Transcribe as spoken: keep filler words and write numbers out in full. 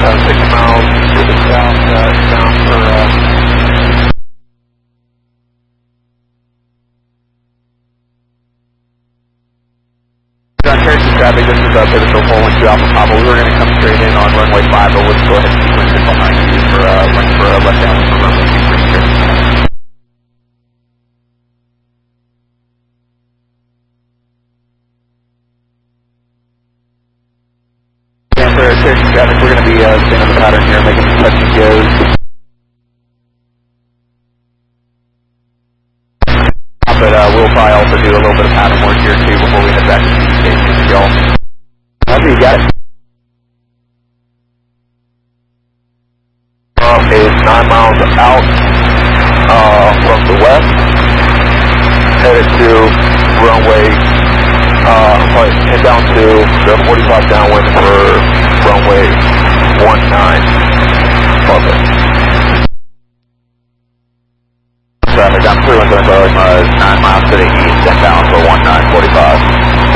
uh, six miles to the south, uh, down for, uh, John Harrison traffic, this is uh, Pivotal Poland to Alpha Papa. We were going to come straight in on runway five, but we'll go ahead and sequence it behind you for, uh, left for, uh, left down for runway two three six. And for Harrison traffic, we're going to be, uh, staying on the pattern here, making some touch and goes. But, uh, we'll probably also do a little bit of pattern work here, too, before we head back to the station, y'all. Copy, you got it. Um, is nine miles out uh, from the west, headed to runway, uh, probably head down to the forty-five downwind for runway one nine. Perfect. Traffic, I'm through and going to uh, nine miles to the east and down for one nine forty-five.